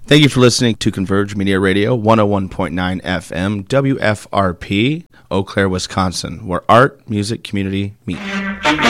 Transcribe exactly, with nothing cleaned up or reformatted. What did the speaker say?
Thank you for listening to Converge Media Radio, one oh one point nine F M, W F R P, Eau Claire, Wisconsin, where art, music, community meet.